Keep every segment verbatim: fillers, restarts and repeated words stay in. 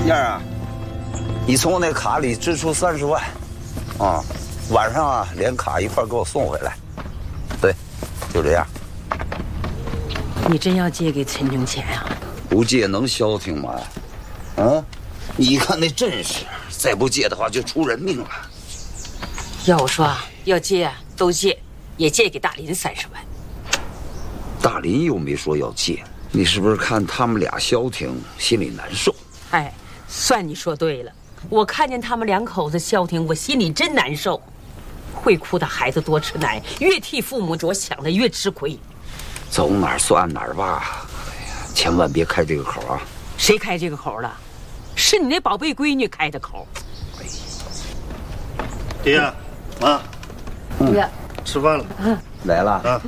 燕啊，你从我那卡里支出三十万，啊，晚上啊连卡一块给我送回来。对，就这样。 你真要借给陈正钱啊？ 不借能消停吗？啊，你看那阵势，再不借的话就出人命了。 要我说啊，要借都借，也借给大林三十万。 大林又没说要借，你是不是看他们俩消停，心里难受？ 哎，算你说对了。我看见他们两口子消停，我心里真难受。会哭的孩子多吃奶，越替父母着想的越吃亏。 走哪儿算哪儿吧，哎呀，千万别开这个口啊！ 谁开这个口了？是你那宝贝闺女开的口。 爹，妈， 爹、 嗯，吃饭了。 嗯， 来了啊。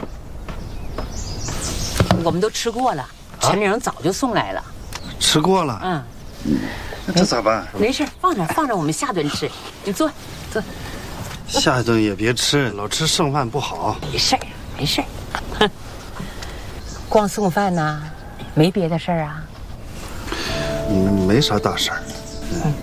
我们都吃过了，陈玲早就送来了。 吃过了。 嗯。 那这咋办？ 没事，放着放着，我们下顿吃。你坐，坐。 下一顿也别吃，老吃剩饭不好。 没事没事。哼。光送饭呢，没别的事儿啊？ 嗯，没啥大事儿。嗯。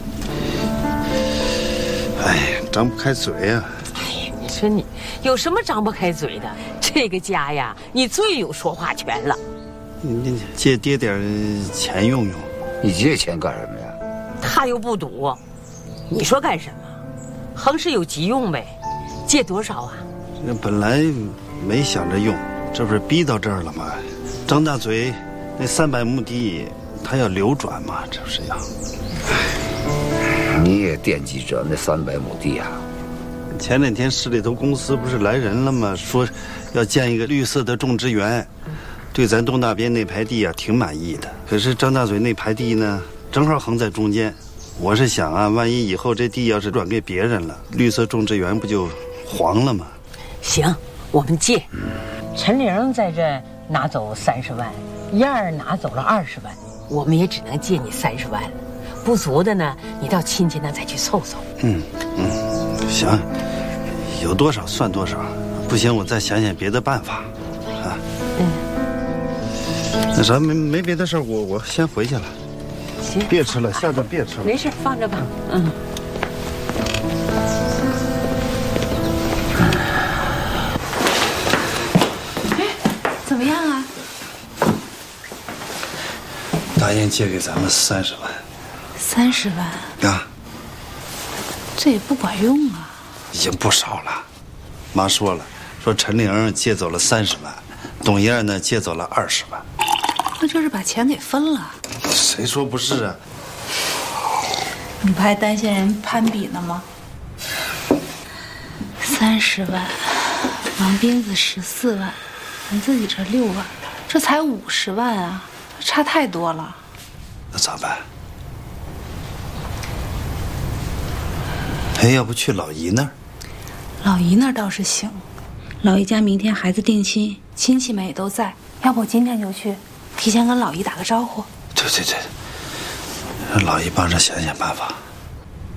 哎，张不开嘴呀。 哎呀，你说你有什么张不开嘴的？这个家呀，你最有说话权了。 你借爹点钱用用。 你借钱干什么呀？ 他又不赌，你说干什么？横是有急用呗。借多少啊？ 这本来没想着用，这不是逼到这儿了吗？张大嘴那三百亩地，他要流转嘛，这不是要。 你也惦记着那三百亩地啊？ 前两天市里头公司不是来人了吗？说要建一个绿色的种植园，对咱东大边那排地啊挺满意的。可是张大嘴那排地呢，正好横在中间。我是想啊，万一以后这地要是转给别人了，绿色种植园不就黄了吗？ 行，我们借。陈玲在这拿走三十万，燕儿拿走了二十万，我们也只能借你三十万了。不足的呢，你到亲戚那再去凑凑。 嗯嗯，行，有多少算多少，不行我再想想别的办法。啊， 嗯， 那啥，没没别的事儿，我我先回去了。 行， 别吃了，下顿别吃了。 没事，放着吧。嗯。 怎么样啊？ 答应借给咱们三十万。 三十万啊？ 这也不管用啊。 已经不少了。妈说了，说陈玲借走了三十万，董燕呢借走了二十万。 那就是把钱给分了。 谁说不是啊？ 你不还担心人攀比呢吗？三十万，王斌子十四万，咱自己这六万，这才五十万啊，差太多了。 那咋办？哎，要不去老姨那儿？ 老姨那儿倒是行，老姨家明天孩子定亲，亲戚们也都在，要不我今天就去，提前跟老姨打个招呼。 对对对，让老姨帮着想想办法。